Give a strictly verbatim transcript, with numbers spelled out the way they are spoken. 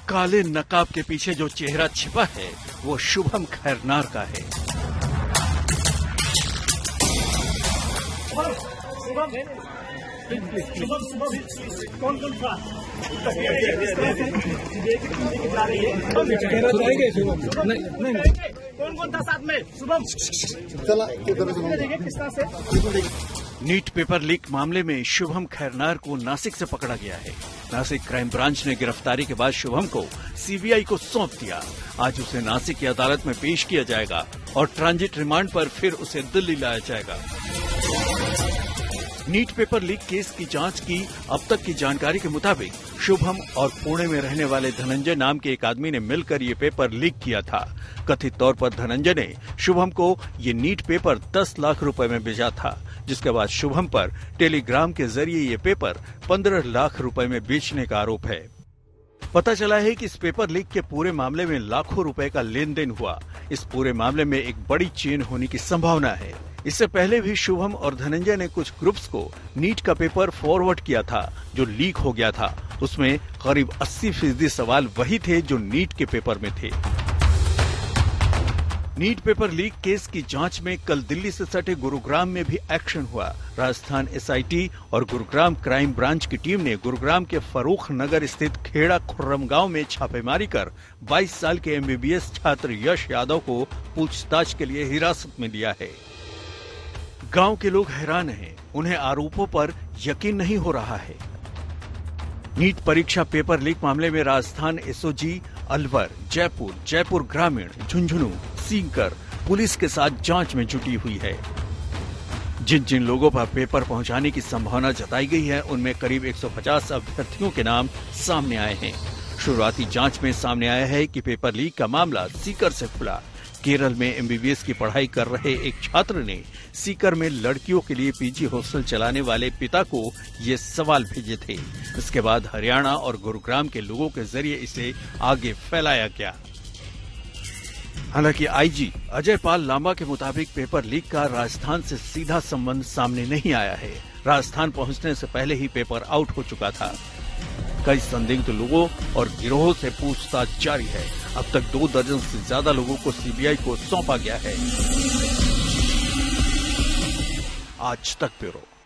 काले नकाब के पीछे जो चेहरा छिपा है वो शुभम खैरनार का है। शुभम शुभम कौन कौन था? कौन कौन था साथ में? शुभम नीट पेपर लीक मामले में शुभम खैरनार को नासिक से पकड़ा गया है। नासिक क्राइम ब्रांच ने गिरफ्तारी के बाद शुभम को सीबीआई को सौंप दिया। आज उसे नासिक की अदालत में पेश किया जाएगा और ट्रांजिट रिमांड पर फिर उसे दिल्ली लाया जाएगा। नीट पेपर लीक केस की जांच की अब तक की जानकारी के मुताबिक शुभम और पुणे में रहने वाले धनंजय नाम के एक आदमी ने मिलकर ये पेपर लीक किया था। कथित तौर पर धनंजय ने शुभम को ये नीट पेपर दस लाख रुपए में बेचा था, जिसके बाद शुभम पर टेलीग्राम के जरिए ये पेपर पंद्रह लाख रुपए में बेचने का आरोप है। पता चला है कि इस पेपर लीक के पूरे मामले में लाखों रुपए का लेन देन हुआ। इस पूरे मामले में एक बड़ी चेन होने की संभावना है। इससे पहले भी शुभम और धनंजय ने कुछ ग्रुप्स को नीट का पेपर फॉरवर्ड किया था जो लीक हो गया था। उसमें करीब अस्सी फीसदी सवाल वही थे जो नीट के पेपर में थे। नीट पेपर लीक केस की जांच में कल दिल्ली से सटे गुरुग्राम में भी एक्शन हुआ। राजस्थान एसआईटी और गुरुग्राम क्राइम ब्रांच की टीम ने गुरुग्राम के फरूख नगर स्थित खेड़ा खुर्रम गांव में छापेमारी कर बाईस साल के एमबीबीएस छात्र यश यादव को पूछताछ के लिए हिरासत में लिया है। गांव के लोग हैरान हैं, उन्हें आरोपों पर यकीन नहीं हो रहा है। नीट परीक्षा पेपर लीक मामले में राजस्थान एसओजी, अलवर, जयपुर, जयपुर ग्रामीण, झुंझुनू, सीकर पुलिस के साथ जांच में जुटी हुई है। जिन जिन लोगों पर पेपर पहुंचाने की संभावना जताई गई है उनमें करीब एक सौ पचास अभ्यर्थियों के नाम सामने आए हैं। शुरुआती जांच में सामने आया है कि पेपर लीक का मामला सीकर से खुला। केरल में एमबीबीएस की पढ़ाई कर रहे एक छात्र ने सीकर में लड़कियों के लिए पीजी हॉस्टल चलाने वाले पिता को ये सवाल भेजे थे। इसके बाद हरियाणा और गुरुग्राम के लोगों के जरिए इसे आगे फैलाया गया। हालांकि आईजी अजय पाल लांबा के मुताबिक पेपर लीक का राजस्थान से सीधा संबंध सामने नहीं आया है। राजस्थान पहुंचने से पहले ही पेपर आउट हो चुका था। कई संदिग्ध लोगों और गिरोह से पूछताछ जारी है। अब तक दो दर्जन से ज्यादा लोगों को सीबीआई को सौंपा गया है। आज तक ब्यूरो।